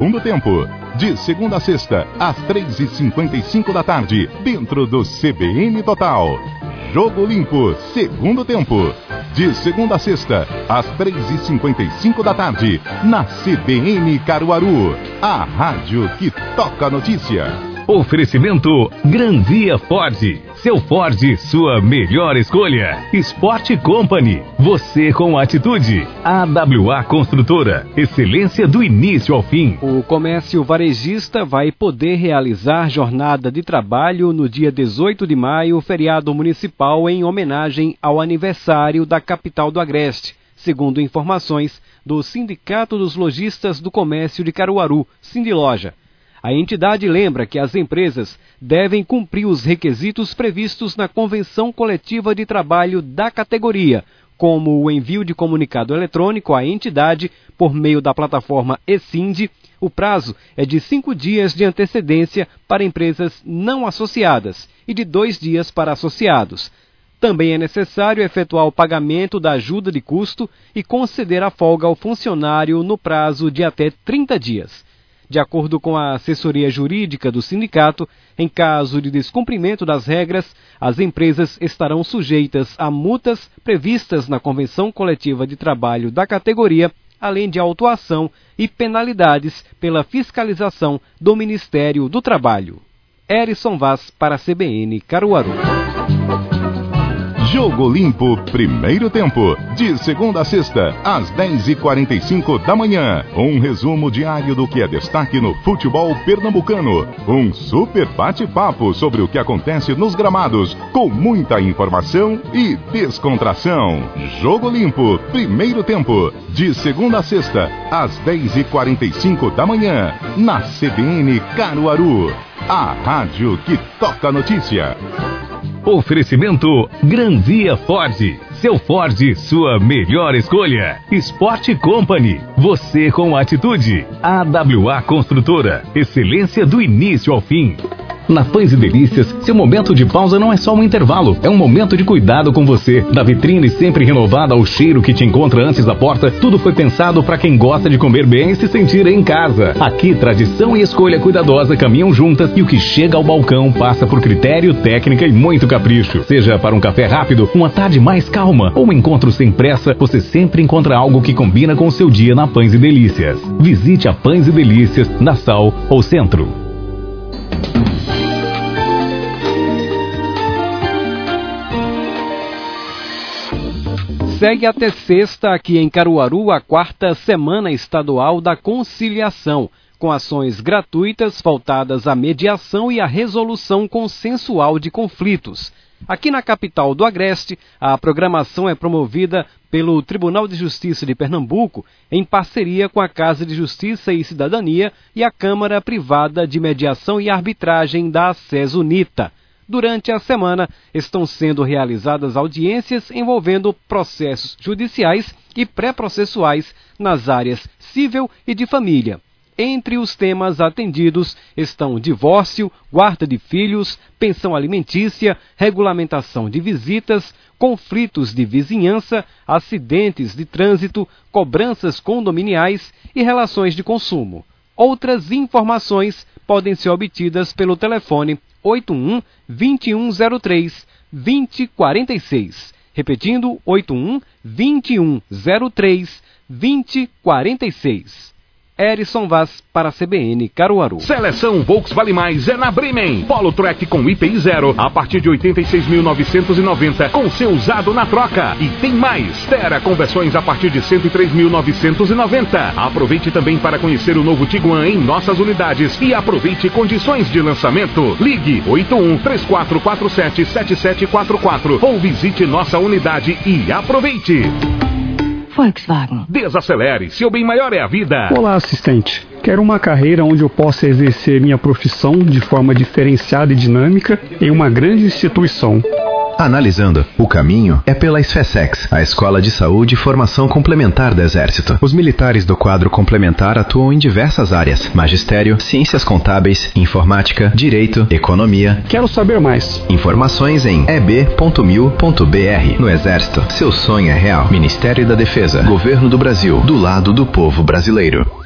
Segundo tempo, de segunda a sexta, às 3h55 da tarde, dentro do CBN Total. Jogo Limpo, segundo tempo, de segunda a sexta, às 3h55 da tarde, na CBN Caruaru, a rádio que toca a notícia. Oferecimento Gran Via Ford. Seu Ford, sua melhor escolha. Sport Company, você com atitude. AWA Construtora, excelência do início ao fim. O comércio varejista vai poder realizar jornada de trabalho no dia 18 de maio, feriado municipal, em homenagem ao aniversário da capital do Agreste, segundo informações do Sindicato dos Lojistas do Comércio de Caruaru, Sindiloja. A entidade lembra que as empresas devem cumprir os requisitos previstos na Convenção Coletiva de Trabalho da categoria, como o envio de comunicado eletrônico à entidade por meio da plataforma eSind. O prazo é de 5 dias de antecedência para empresas não associadas e de 2 dias para associados. Também é necessário efetuar o pagamento da ajuda de custo e conceder a folga ao funcionário no prazo de até 30 dias. De acordo com a assessoria jurídica do sindicato, em caso de descumprimento das regras, as empresas estarão sujeitas a multas previstas na Convenção Coletiva de Trabalho da categoria, além de autuação e penalidades pela fiscalização do Ministério do Trabalho. Erison Vaz para a CBN Caruaru. Jogo Limpo, primeiro tempo, de segunda a sexta, às 10h45 da manhã. Um resumo diário do que é destaque no futebol pernambucano. Um super bate-papo sobre o que acontece nos gramados, com muita informação e descontração. Jogo Limpo, primeiro tempo, de segunda a sexta, às 10h45 da manhã, na CBN Caruaru, a rádio que toca a notícia. Oferecimento Gran Via Ford. Seu Ford, sua melhor escolha. Sport Company, você com atitude. AWA Construtora, excelência do início ao fim. Na Pães e Delícias, seu momento de pausa não é só um intervalo, é um momento de cuidado com você. Da vitrine sempre renovada ao cheiro que te encontra antes da porta, tudo foi pensado para quem gosta de comer bem e se sentir em casa. Aqui, tradição e escolha cuidadosa caminham juntas e o que chega ao balcão passa por critério, técnica e muito capricho. Seja para um café rápido, uma tarde mais calma ou um encontro sem pressa, você sempre encontra algo que combina com o seu dia na Pães e Delícias. Visite a Pães e Delícias, na Sal ou Centro. Segue até sexta aqui em Caruaru a 4ª Semana Estadual da Conciliação, com ações gratuitas voltadas à mediação e à resolução consensual de conflitos. Aqui na capital do Agreste, a programação é promovida pelo Tribunal de Justiça de Pernambuco, em parceria com a Casa de Justiça e Cidadania e a Câmara Privada de Mediação e Arbitragem da ACES-UNITA. Durante a semana, estão sendo realizadas audiências envolvendo processos judiciais e pré-processuais nas áreas civil e de família. Entre os temas atendidos estão divórcio, guarda de filhos, pensão alimentícia, regulamentação de visitas, conflitos de vizinhança, acidentes de trânsito, cobranças condominiais e relações de consumo. Outras informações podem ser obtidas pelo telefone 81-2103-2046. Repetindo, 81-2103-2046. Erison Vaz para a CBN Caruaru. Seleção Volks Vale Mais é na Bremen. Polo Track com IPI 0 a partir de 86.990 com seu usado na troca. E tem mais. Tera conversões a partir de 103.990. Aproveite também para conhecer o novo Tiguan em nossas unidades e aproveite condições de lançamento. Ligue 81-3447-7744 ou visite nossa unidade e aproveite. Volkswagen. Desacelere, seu bem maior é a vida. Olá, assistente. Quero uma carreira onde eu possa exercer minha profissão de forma diferenciada e dinâmica em uma grande instituição. Analisando, o caminho é pela SFSEX, a Escola de Saúde e Formação Complementar do Exército. Os militares do quadro complementar atuam em diversas áreas: magistério, ciências contábeis, informática, direito, economia. Quero saber mais. Informações em eb.mil.br. No Exército, seu sonho é real. Ministério da Defesa, Governo do Brasil, do lado do povo brasileiro.